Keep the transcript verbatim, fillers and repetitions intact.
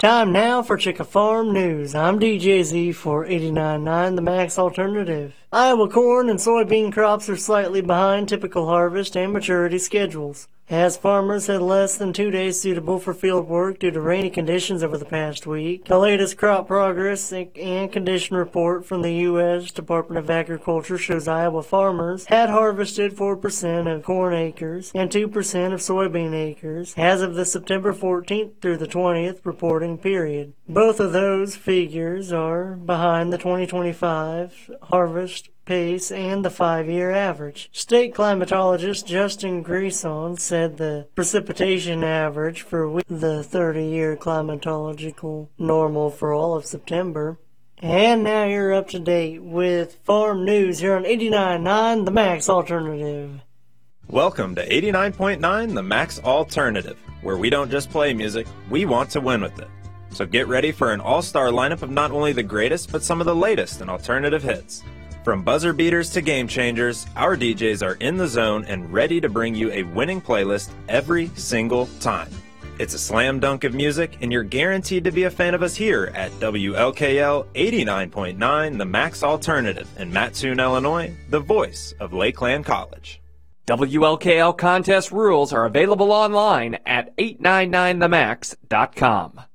Time now for Chicka Farm News. I'm D J Z for eighty-nine point nine The Max Alternative. Iowa corn and soybean crops are slightly behind typical harvest and maturity schedules, as farmers had less than two days suitable for field work due to rainy conditions over the past week. The latest crop progress and condition report from the U S Department of Agriculture shows Iowa farmers had harvested four percent of corn acres and two percent of soybean acres as of the September fourteenth through the twentieth reporting period. Both of those figures are behind the twenty twenty-five harvest pace and the five-year average. State climatologist Justin Greason said the precipitation average for the thirty-year climatological normal for all of September. And now you're up to date with farm news here on eighty-nine point nine The Max Alternative. Welcome to eighty-nine point nine The Max Alternative, where we don't just play music, we want to win with it. So get ready for an all-star lineup of not only the greatest, but some of the latest in alternative hits. From buzzer beaters to game changers, our D Js are in the zone and ready to bring you a winning playlist every single time. It's a slam dunk of music, and you're guaranteed to be a fan of us here at W L K L eighty-nine point nine The Max Alternative in Mattoon, Illinois, the voice of Lakeland College. W L K L contest rules are available online at eight nine nine the max dot com.